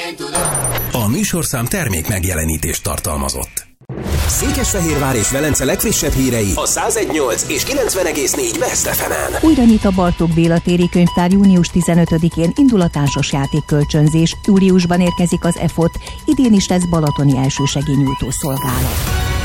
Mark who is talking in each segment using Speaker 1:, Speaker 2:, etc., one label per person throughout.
Speaker 1: A műsorszám termék megjelenítést tartalmazott.
Speaker 2: Székesfehérvár és Velence legfrissebb hírei a 101.8 és 90.4 Best FM-en.
Speaker 3: Újra nyit a Bartók Béla téri könyvtár június 15-én, indul a társasjáték kölcsönzés. Júliusban érkezik az EFOT, idén is lesz balatoni elsősegélynyújtó szolgálat.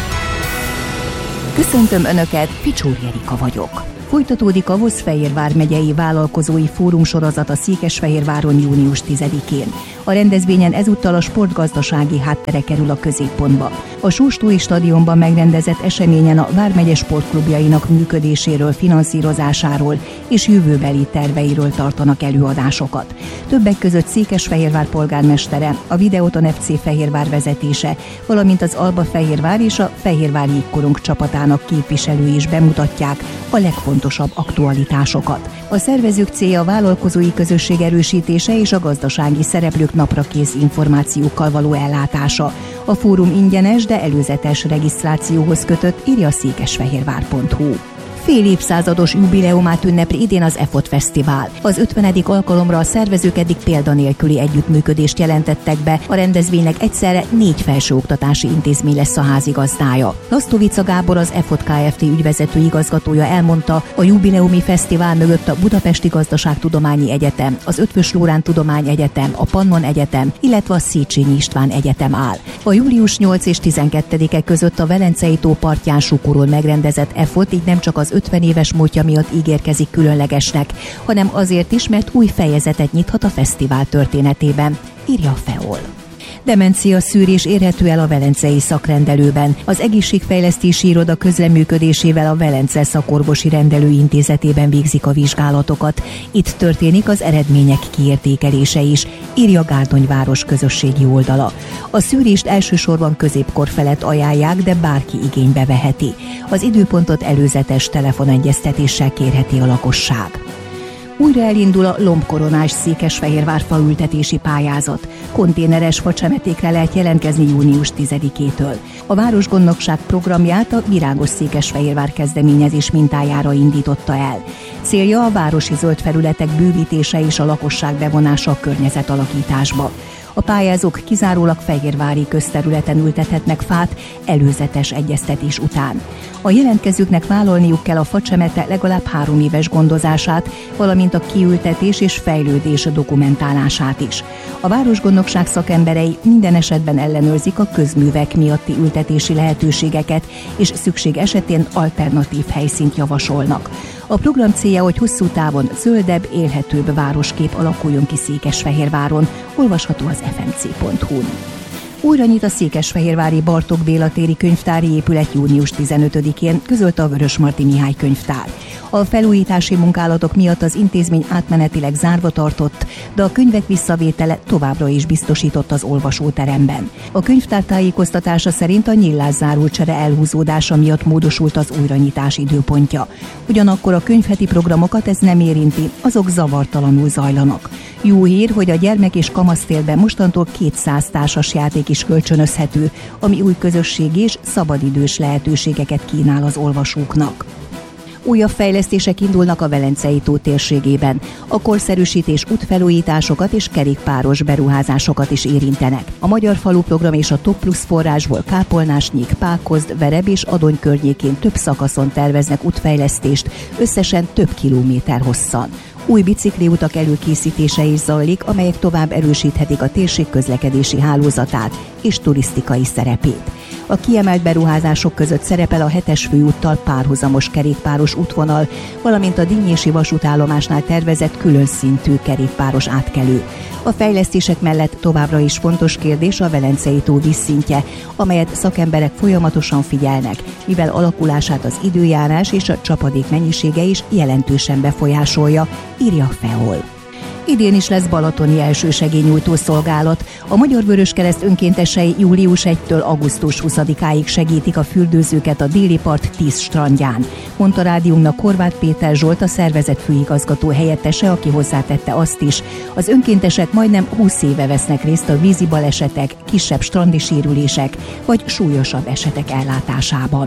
Speaker 3: Köszöntöm Önöket, Picsóri Erika vagyok. Folytatódik a Vosz-Fehérvár megyei vállalkozói fórum sorozata Székesfehérváron június 10-én. A rendezvényen ezúttal a sportgazdasági háttere kerül a középpontba. A Sóstói stadionban megrendezett eseményen a vármegye sportklubjainak működéséről, finanszírozásáról és jövőbeli terveiről tartanak előadásokat. Többek között Székesfehérvár polgármestere, a Videoton FC Fehérvár vezetése, valamint az Alba Fehérvár és a Fehérvár Jégkorong csapatának képviselői is bemutatják a legfontosabb aktualitásokat. A szervezők célja a vállalkozói közösség erősítése és a gazdasági szereplők naprakész információkkal való ellátása. A fórum ingyenes, de előzetes regisztrációhoz kötött, írja a székesfehérvár.hu. Fél évszázados jubileumát ünnepli idén az EFOT Fesztivál. Az 50. alkalomra a szervezők eddig példanélküli együttműködést jelentettek be, a rendezvénynek egyszerre 4 felsőoktatási intézmény lesz a házigazdája. Lasztovica Gábor, az EFOT Kft. Ügyvezető igazgatója elmondta, a jubileumi fesztivál mögött a Budapesti Gazdaságtudományi Egyetem, az Eötvös Loránd Tudományegyetem, a Pannon Egyetem, illetve a Széchenyi István Egyetem áll. A július 8 és 12-e között a Velencei tó partján Sukorón megrendezett EFOT így nem csak az 50 éves múltja miatt ígérkezik különlegesnek, hanem azért is, mert új fejezetet nyithat a fesztivál történetében, írja a FEOL. Demencia szűrés érhető el a velencei szakrendelőben. Az egészségfejlesztési iroda közreműködésével a Velence Szakorvosi Rendelőintézetében végzik a vizsgálatokat. Itt történik az eredmények kiértékelése is, írja Gárdonyváros közösségi oldala. A szűrést elsősorban középkor felett ajánlják, de bárki igénybe veheti. Az időpontot előzetes telefonegyeztetéssel kérheti a lakosság. Újra elindul a lombkoronás Székesfehérvár faültetési pályázat. Konténeres facsemetékre lehet jelentkezni június 10-től. A Városgondnokság programját a Virágos Székesfehérvár kezdeményezés mintájára indította el. Célja a városi zöld felületek bővítése és a lakosság bevonása a környezetalakításba. A pályázók kizárólag fehérvári közterületen ültethetnek fát előzetes egyeztetés után. A jelentkezőknek vállalniuk kell a facsemete legalább 3 éves gondozását, valamint a kiültetés és fejlődés dokumentálását is. A Városgondnokság szakemberei minden esetben ellenőrzik a közművek miatti ültetési lehetőségeket, és szükség esetén alternatív helyszínt javasolnak. A program célja, hogy hosszú távon zöldebb, élhetőbb városkép alakuljon ki Székesfehérváron, olvasható az fmc.hu-n. Újra nyit a székesfehérvári Bartók Béla téri könyvtári épület június 15-én, közölte a Vörösmarty Mihály könyvtár. A felújítási munkálatok miatt az intézmény átmenetileg zárva tartott, de a könyvek visszavétele továbbra is biztosított az olvasóteremben. A könyvtár tájékoztatása szerint a nyilászárulcsere elhúzódása miatt módosult az újranyitás időpontja. Ugyanakkor a könyvheti programokat ez nem érinti, azok zavartalanul zajlanak. Jó hír, hogy a gyermek és kamasztérben mostantól 200 társasjáték is kölcsönözhető, ami új közösségi és szabadidős lehetőségeket kínál az olvasóknak. Újabb fejlesztések indulnak a Velencei tó térségében. A korszerűsítés útfelújításokat és kerékpáros beruházásokat is érintenek. A Magyar Falu program és a Top Plus forrásból Kápolnásnyék, Pákozd, Vereb és Adony környékén több szakaszon terveznek útfejlesztést, összesen több kilométer hosszan. Új bicikliutak előkészítése is zajlik, amelyek tovább erősíthetik a térség közlekedési hálózatát és turisztikai szerepét. A kiemelt beruházások között szerepel a 7-es főúttal párhuzamos kerékpáros útvonal, valamint a Dinnyési vasútállomásnál tervezett külön szintű kerékpáros átkelő. A fejlesztések mellett továbbra is fontos kérdés a Velencei tó vízszintje, amelyet szakemberek folyamatosan figyelnek, mivel alakulását az időjárás és a csapadék mennyisége is jelentősen befolyásolja, írja a FEOL. Idén is lesz balatoni elsősegélynyújtó szolgálat. A Magyar Vöröskereszt önkéntesei július 1-től augusztus 20-áig segítik a fürdőzőket a déli part 10 strandján. Mondta rádiónknak Horváth Péter Zsolt, a szervezet főigazgató helyettese, aki hozzátette azt is. Az önkéntesek majdnem 20 éve vesznek részt a vízi balesetek, kisebb strandi sérülések vagy súlyosabb esetek ellátásában.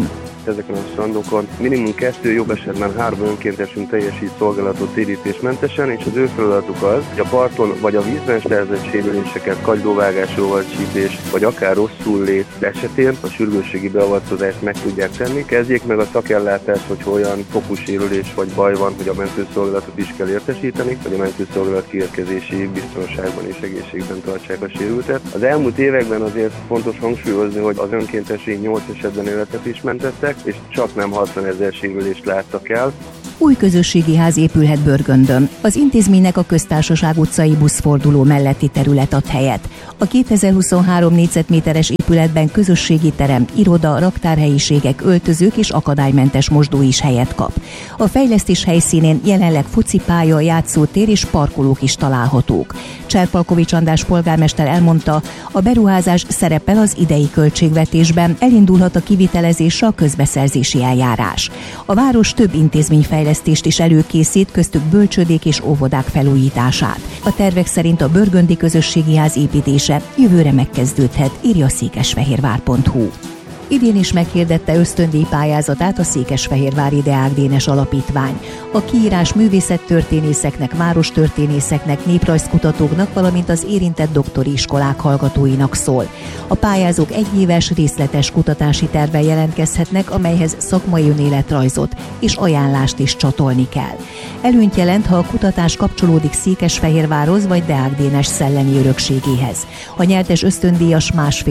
Speaker 4: ezeken a strandokon minimum 2, jobb esetben 3 önkéntesünk teljesít szolgálatot térítésmentesen, és az ő feladatuk az, hogy a parton vagy a vízben szerzett sérüléseket, kagylóvágás, csípés, vagy akár rosszul lét esetén a sürgősségi beavatkozást meg tudják tenni. Kezdjék meg a szakellátást, hogy olyan fokú sérülés vagy baj van, hogy a mentőszolgálatot is kell értesíteni, hogy a mentőszolgálat kiérkezési biztonságban és egészségben tartsák a sérültet. Az elmúlt években azért fontos hangsúlyozni, hogy az önkéntesei 8 esetben életet is mentettek, és csak nem 60 000 sérülést láttak el.
Speaker 3: Új közösségi ház épülhet Börgöndön. Az intézménynek a Köztársaság utcai buszforduló melletti terület ad helyet. A 2023 négyzetméteres épületben közösségi terem, iroda, raktárhelyiségek, öltözők és akadálymentes mosdó is helyet kap. A fejlesztés helyszínén jelenleg focipálya, játszótér és parkolók is találhatók. Cserpalkovics András polgármester elmondta, a beruházás szerepel az idei költségvetésben, elindulhat a kivitelezésre a közbeszerzési eljárás. A város több intézményfejlesztést is előkészít, köztük bölcsődék és óvodák felújítását. A tervek szerint a Börgöndi közösségi ház építése jövőre megkezdődhet, írja a székesfehérvár.hu. Idén is meghirdette ösztöndíj pályázatát a Székesfehérvári Deák Dénes Alapítvány. A kiírás művészettörténészeknek, várostörténészeknek, néprajzkutatóknak, valamint az érintett doktori iskolák hallgatóinak szól. A pályázók egyéves részletes kutatási tervvel jelentkezhetnek, amelyhez szakmai önéletrajzot és ajánlást is csatolni kell. Előnyt jelent, ha a kutatás kapcsolódik Székesfehérvárhoz vagy Deák Dénes szellemi örökségéhez. A nyertes ösztöndíjas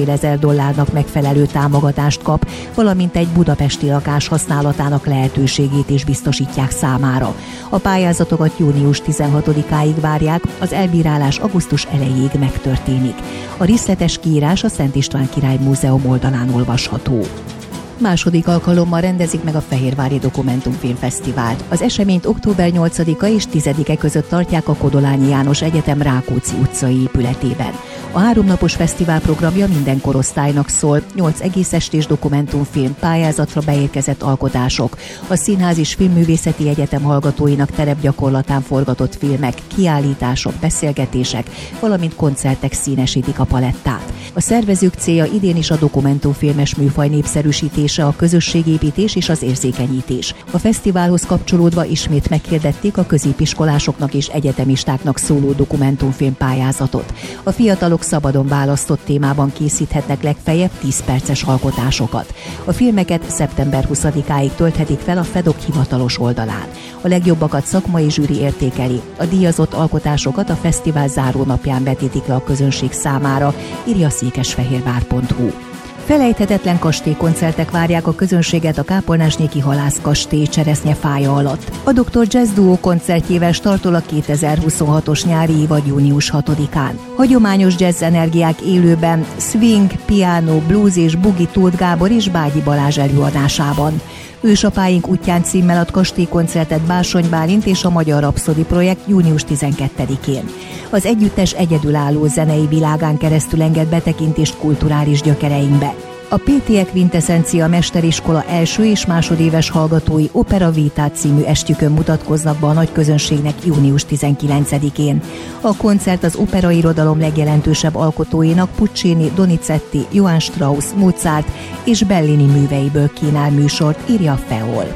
Speaker 3: $1,500 megfelelő támogatást kap, valamint egy budapesti lakás használatának lehetőségét is biztosítják számára. A pályázatokat június 16-áig várják, az elbírálás augusztus elejéig megtörténik. A részletes kiírás a Szent István Király Múzeum oldalán olvasható. Második alkalommal rendezik meg a Fehérvári Dokumentumfilmfesztivált. Az eseményt október 8-a és 10-e között tartják a Kodolányi János Egyetem Rákóczi utcai épületében. A 3 napos fesztivál programja minden korosztálynak szól, 8 egész estés dokumentumfilm, pályázatra beérkezett alkotások, a Színház és Filmművészeti Egyetem hallgatóinak terepgyakorlatán forgatott filmek, kiállítások, beszélgetések, valamint koncertek színesítik a palettát. A szervezők célja idén is a dokumentumfilmes műfaj népszerűsítése, a közösségépítés és az érzékenyítés. A fesztiválhoz kapcsolódva ismét meghirdették a középiskolásoknak és egyetemistáknak szóló dokumentumfilm pályázatot. A fiatalok szabadon választott témában készíthetnek legfeljebb 10 perces alkotásokat. A filmeket szeptember 20-áig tölthetik fel a FEDOK hivatalos oldalán. A legjobbakat szakmai zsűri értékeli. A díjazott alkotásokat a fesztivál zárónapján vetítik le a közönség számára, írja a székesfehérvár.hu. Felejthetetlen kastélykoncertek várják a közönséget a Kápolnásnéki Halászkastély cseresznyefája alatt. A Dr. Jazz Duo koncertjével startol a 2026-os nyári évad június 6-án. Hagyományos jazz energiák élőben, swing, piano, blues és boogie Tóth Gábor és Bágyi Balázs előadásában. Ősapáink útján címmel ad kastélykoncertet Bársony Bálint és a Magyar Rapszodi projekt június 12-én. Az együttes egyedülálló zenei világán keresztül enged betekintést kulturális gyökereinkbe. A PTE Quintessencia Mesteriskola első és másodéves hallgatói Opera Vita című estjükön mutatkoznak be a nagy közönségnek június 19-én. A koncert az operairodalom legjelentősebb alkotóinak, Puccini, Donizetti, Johann Strauss, Mozart és Bellini műveiből kínál műsort, írja a FEOL.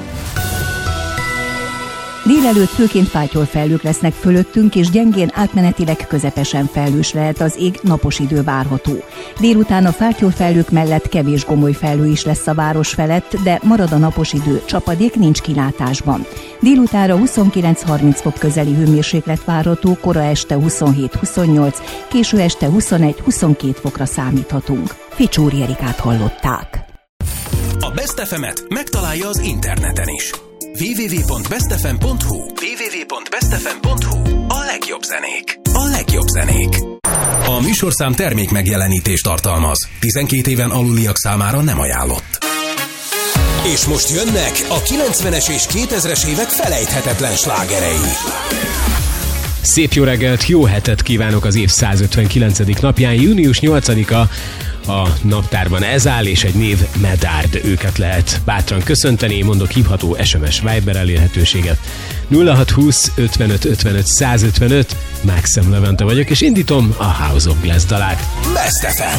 Speaker 3: Délelőtt főként fátyolfelhők lesznek fölöttünk, és gyengén átmenetileg közepesen felhős lehet az ég, napos idő várható. Délután a fátyolfelhők mellett kevés gomoly felhő is lesz a város felett, de marad a napos idő, csapadék nincs kilátásban. Délutánra 29-30 fok közeli hőmérséklet várható, kora este 27-28, késő este 21-22 fokra számíthatunk. Ficsóri Erikát hallották.
Speaker 1: A Best FM-et megtalálja az interneten is. www.bestfm.hu A legjobb zenék. A legjobb zenék. A műsorszám termék megjelenítést tartalmaz. 12 éven aluliak számára nem ajánlott.
Speaker 2: És most jönnek a 90-es és 2000-es évek felejthetetlen slágerei.
Speaker 5: Szép jó reggelt, jó hetet kívánok az év 159. napján, június 8-a. A naptárban ez áll, és egy név Medárd, őket lehet bátran köszönteni, mondok hívható SMS Viber elérhetőséget. 0620 55 55 155, Maxim Levente vagyok, és indítom a House of Glass dalát.
Speaker 2: Best FM.